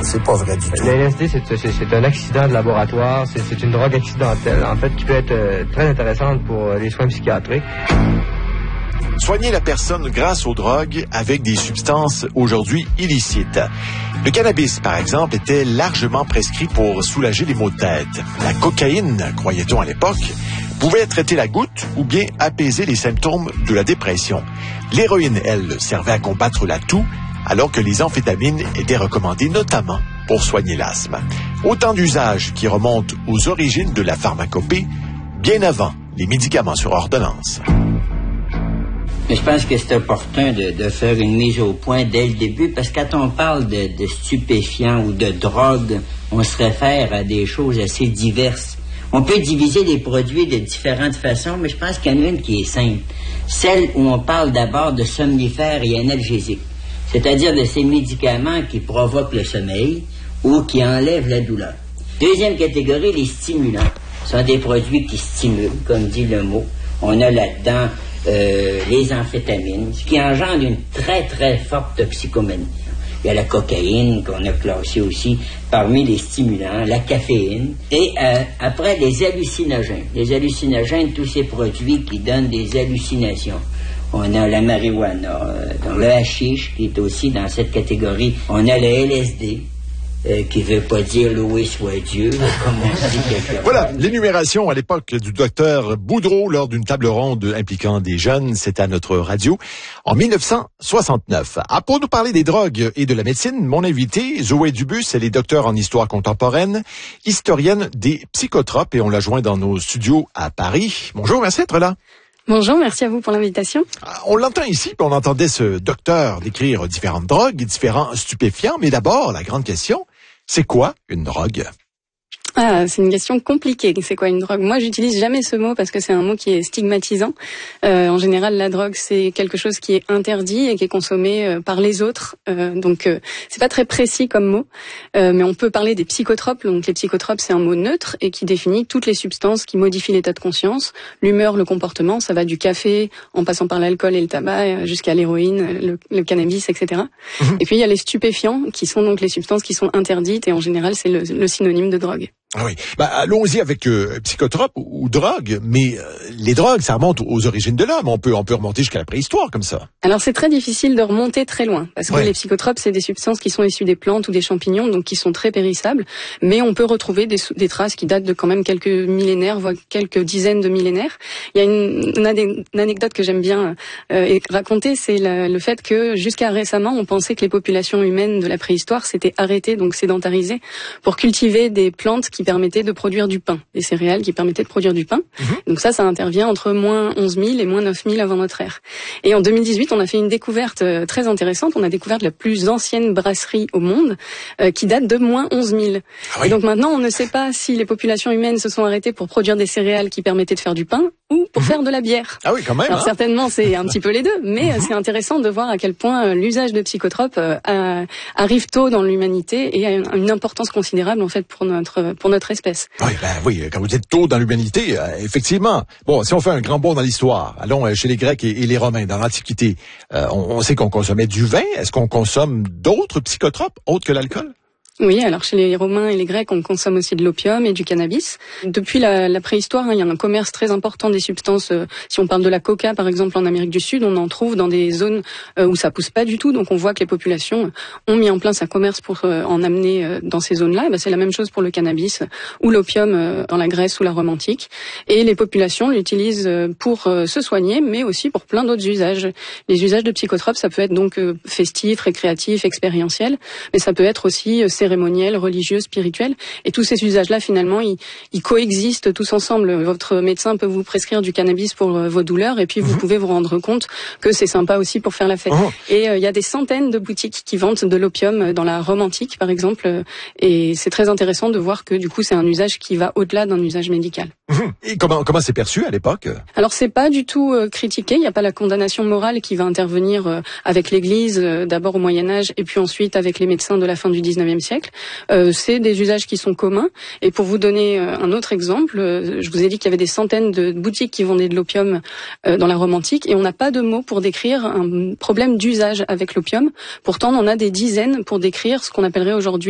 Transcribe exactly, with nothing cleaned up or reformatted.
C'est pas vrai du tout. Le L S D, c'est, c'est, c'est un accident de laboratoire. C'est, c'est une drogue accidentelle, en fait, qui peut être euh, très intéressante pour euh, les soins psychiatriques. Soigner la personne grâce aux drogues avec des substances aujourd'hui illicites. Le cannabis, par exemple, était largement prescrit pour soulager les maux de tête. La cocaïne, croyait-on à l'époque, pouvait traiter la goutte ou bien apaiser les symptômes de la dépression. L'héroïne, elle, servait à combattre la toux, alors que les amphétamines étaient recommandées notamment pour soigner l'asthme. Autant d'usages qui remontent aux origines de la pharmacopée, bien avant les médicaments sur ordonnance. Mais je pense que c'est opportun de, de faire une mise au point dès le début, parce que quand on parle de, de stupéfiants ou de drogue, on se réfère à des choses assez diverses. On peut diviser les produits de différentes façons, mais je pense qu'il y en a une qui est simple. Celle où on parle d'abord de somnifères et analgésiques, c'est-à-dire de ces médicaments qui provoquent le sommeil ou qui enlèvent la douleur. Deuxième catégorie, les stimulants. Ce sont des produits qui stimulent, comme dit le mot. On a là-dedans euh, les amphétamines, ce qui engendre une très, très forte toxicomanie. Il y a la cocaïne, qu'on a classée aussi parmi les stimulants, la caféine, et euh, après, les hallucinogènes. Les hallucinogènes, tous ces produits qui donnent des hallucinations. On a la marijuana, euh, dans le hashish, qui est aussi dans cette catégorie. On a le L S D, euh, qui veut pas dire loué soit Dieu, comme on dit quelque part. Voilà, l'énumération à l'époque du docteur Boudreau lors d'une table ronde impliquant des jeunes, c'était à notre radio, en dix-neuf cent soixante-neuf. Ah, pour nous parler des drogues et de la médecine, mon invité, Zoé Dubus, elle est docteure en histoire contemporaine, historienne des psychotropes, et on la joint dans nos studios à Paris. Bonjour, merci d'être là. Bonjour, merci à vous pour l'invitation. On l'entend ici, puis on entendait ce docteur décrire différentes drogues et différents stupéfiants, mais d'abord, la grande question, c'est quoi une drogue? Ah, c'est une question compliquée. C'est quoi une drogue? Moi, j'utilise jamais ce mot parce que c'est un mot qui est stigmatisant. Euh, en général, la drogue, c'est quelque chose qui est interdit et qui est consommé euh, par les autres. Euh, donc, euh, c'est pas très précis comme mot. Euh, mais on peut parler des psychotropes. Donc, les psychotropes, c'est un mot neutre et qui définit toutes les substances qui modifient l'état de conscience, l'humeur, le comportement. Ça va du café, en passant par l'alcool et le tabac, jusqu'à l'héroïne, le, le cannabis, et cetera. Mmh. Et puis, il y a les stupéfiants, qui sont donc les substances qui sont interdites et en général, c'est le, le synonyme de drogue. Ah oui. Bah, allons-y avec euh, psychotrope ou, ou drogue, mais euh, les drogues, ça remonte aux origines de l'homme. On peut, on peut remonter jusqu'à la préhistoire comme ça. Alors c'est très difficile de remonter très loin, parce que ouais. les psychotropes, c'est des substances qui sont issues des plantes ou des champignons, donc qui sont très périssables, mais on peut retrouver des, des traces qui datent de quand même quelques millénaires, voire quelques dizaines de millénaires. Il y a une, une, une anecdote que j'aime bien euh, raconter, c'est la, le fait que jusqu'à récemment, on pensait que les populations humaines de la préhistoire s'étaient arrêtées, donc sédentarisées, pour cultiver des plantes qui permettaient de produire du pain, des céréales qui permettaient de produire du pain. Mmh. Donc ça, ça intervient entre moins onze mille et moins neuf mille avant notre ère. Et en deux mille dix-huit, on a fait une découverte euh, très intéressante. On a découvert la plus ancienne brasserie au monde euh, qui date de moins onze mille. Ah oui. Et donc maintenant, on ne sait pas si les populations humaines se sont arrêtées pour produire des céréales qui permettaient de faire du pain ou pour mmh. faire de la bière. Ah oui, quand même. Alors hein. certainement, c'est un petit peu les deux, mais mmh. c'est intéressant de voir à quel point euh, l'usage de psychotropes euh, a, arrive tôt dans l'humanité et a une, une importance considérable en fait pour notre pour notre espèce. Oui, ben oui, quand vous dites tôt dans l'humanité, euh, effectivement. Bon, si on fait un grand bond dans l'histoire, allons euh, chez les Grecs et, et les Romains, dans l'Antiquité, euh, on, on sait qu'on consommait du vin. Est-ce qu'on consomme d'autres psychotropes autres que l'alcool? Oui, alors chez les Romains et les Grecs, on consomme aussi de l'opium et du cannabis. Depuis la, la préhistoire, hein, il y a un commerce très important des substances. Euh, si on parle de la coca, par exemple, en Amérique du Sud, on en trouve dans des zones euh, où ça pousse pas du tout. Donc on voit que les populations ont mis en place un commerce pour euh, en amener euh, dans ces zones-là. Ben, c'est la même chose pour le cannabis ou l'opium euh, dans la Grèce ou la Rome antique. Et les populations l'utilisent euh, pour euh, se soigner, mais aussi pour plein d'autres usages. Les usages de psychotropes, ça peut être donc euh, festif, récréatif, expérientiel, mais ça peut être aussi euh, cérémoniel, religieux, spirituel. Et tous ces usages-là, finalement, ils, ils coexistent tous ensemble. Votre médecin peut vous prescrire du cannabis pour euh, vos douleurs, et puis vous mmh. pouvez vous rendre compte que c'est sympa aussi pour faire la fête. Mmh. Et il euh, y a des centaines de boutiques qui vendent de l'opium dans la Rome antique, par exemple, euh, et c'est très intéressant de voir que du coup, c'est un usage qui va au-delà d'un usage médical. Mmh. Et comment comment c'est perçu à l'époque? Alors, c'est pas du tout euh, critiqué. Il n'y a pas la condamnation morale qui va intervenir euh, avec l'Église, euh, d'abord au Moyen-Âge, et puis ensuite avec les médecins de la fin du dix-neuvième siècle. Euh, c'est des usages qui sont communs. Et pour vous donner euh, un autre exemple, euh, je vous ai dit qu'il y avait des centaines de boutiques qui vendaient de l'opium euh, dans la Rome antique, et on n'a pas de mots pour décrire un problème d'usage avec l'opium. Pourtant, on en a des dizaines pour décrire ce qu'on appellerait aujourd'hui